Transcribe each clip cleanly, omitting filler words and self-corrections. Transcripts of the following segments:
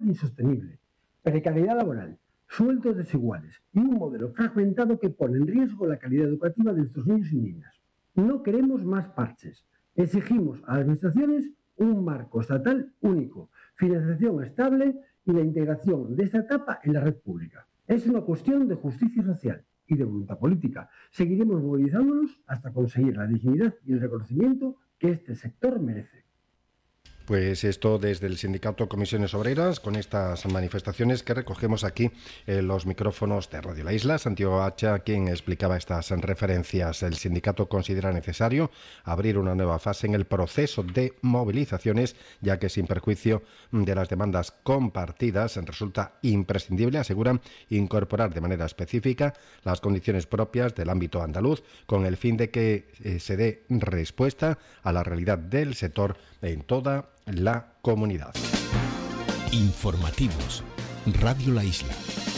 insostenible, precariedad laboral, sueldos desiguales y un modelo fragmentado que pone en riesgo la calidad educativa de nuestros niños y niñas. No queremos más parches. Exigimos a las administraciones un marco estatal único, financiación estable y la integración de esta etapa en la red pública. Es una cuestión de justicia social y de voluntad política. Seguiremos movilizándonos hasta conseguir la dignidad y el reconocimiento que este sector merece. Pues esto desde el sindicato Comisiones Obreras, con estas manifestaciones que recogemos aquí en los micrófonos de Radio La Isla. Santiago Hacha, quien explicaba estas referencias. El sindicato considera necesario abrir una nueva fase en el proceso de movilizaciones, ya que sin perjuicio de las demandas compartidas resulta imprescindible, aseguran, incorporar de manera específica las condiciones propias del ámbito andaluz, con el fin de que se dé respuesta a la realidad del sector en toda la comunidad. Informativos. Radio La Isla.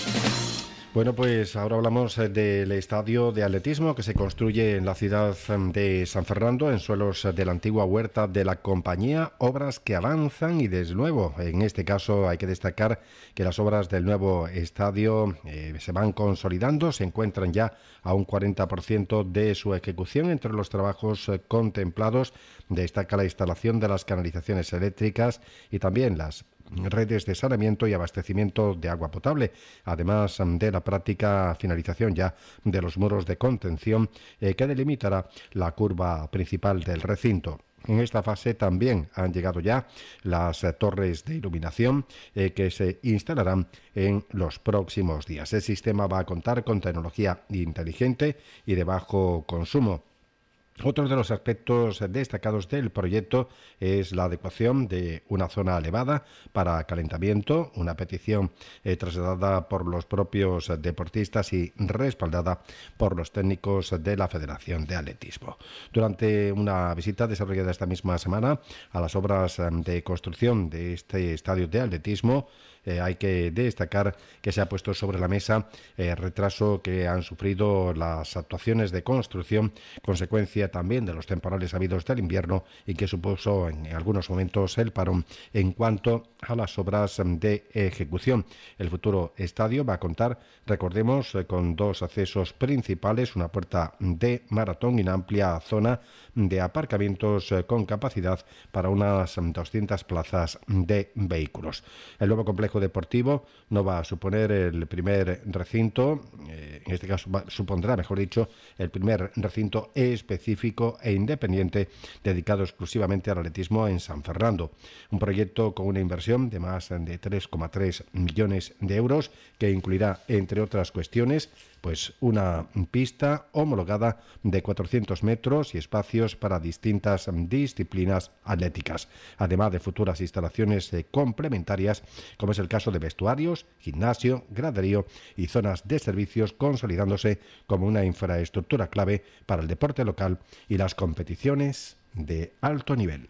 Bueno, pues ahora hablamos del estadio de atletismo que se construye en la ciudad de San Fernando, en suelos de la antigua huerta de la compañía, obras que avanzan y desde luego, en este caso hay que destacar que las obras del nuevo estadio se van consolidando, se encuentran ya a un 40% de su ejecución. Entre los trabajos contemplados destaca la instalación de las canalizaciones eléctricas y también las redes de saneamiento y abastecimiento de agua potable, además de la práctica finalización ya de los muros de contención que delimitará la curva principal del recinto. En esta fase también han llegado ya las torres de iluminación que se instalarán en los próximos días. El sistema va a contar con tecnología inteligente y de bajo consumo. Otro de los aspectos destacados del proyecto es la adecuación de una zona elevada para calentamiento, una petición trasladada por los propios deportistas y respaldada por los técnicos de la Federación de Atletismo. Durante una visita desarrollada esta misma semana a las obras de construcción de este estadio de atletismo, hay que destacar que se ha puesto sobre la mesa el retraso que han sufrido las actuaciones de construcción, consecuencia también de los temporales habidos del invierno y que supuso en algunos momentos el parón en cuanto a las obras de ejecución. El futuro estadio va a contar, recordemos, con dos accesos principales, una puerta de maratón y una amplia zona de aparcamientos con capacidad para unas 200 plazas de vehículos. El nuevo complejo deportivo no va a suponer el primer recinto, en este caso supondrá, mejor dicho, el primer recinto específico e independiente dedicado exclusivamente al atletismo en San Fernando. Un proyecto con una inversión de más de 3,3 millones de euros que incluirá, entre otras cuestiones, pues una pista homologada de 400 metros y espacios para distintas disciplinas atléticas, además de futuras instalaciones complementarias, como es el caso de vestuarios, gimnasio, graderío y zonas de servicios, consolidándose como una infraestructura clave para el deporte local y las competiciones de alto nivel.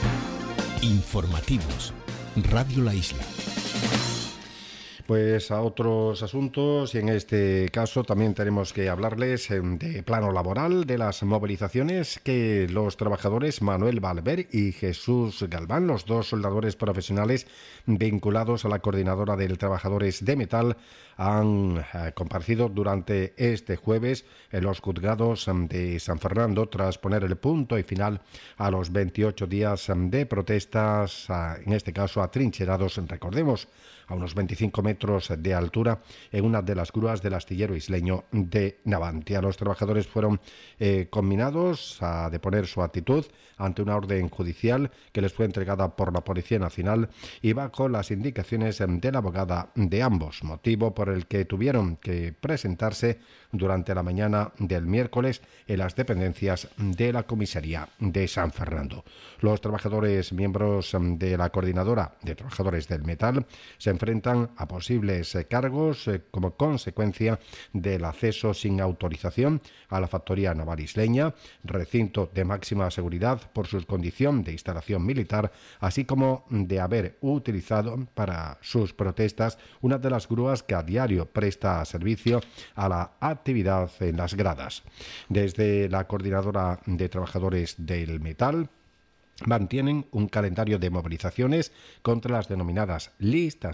Informativos. Radio La Isla. Pues a otros asuntos, y en este caso también tenemos que hablarles de plano laboral, de las movilizaciones que los trabajadores Manuel Valver y Jesús Galván, los dos soldadores profesionales vinculados a la Coordinadora de Trabajadores de Metal, han comparecido durante este jueves en los juzgados de San Fernando tras poner el punto y final a los 28 días de protestas, en este caso atrincherados, recordemos, a unos 25 metros de altura en una de las grúas del astillero isleño de Navantia. Los trabajadores fueron conminados a deponer su actitud ante una orden judicial que les fue entregada por la Policía Nacional y bajo las indicaciones de la abogada de ambos, motivo por el que tuvieron que presentarse durante la mañana del miércoles en las dependencias de la comisaría de San Fernando. Los trabajadores miembros de la Coordinadora de Trabajadores del Metal se enfrentan a posibles cargos como consecuencia del acceso sin autorización a la factoría naval isleña, recinto de máxima seguridad por su condición de instalación militar, así como de haber utilizado para sus protestas una de las grúas que a diario presta servicio a la actividad en las gradas. Desde la Coordinadora de Trabajadores del Metal mantienen un calendario de movilizaciones contra las denominadas listas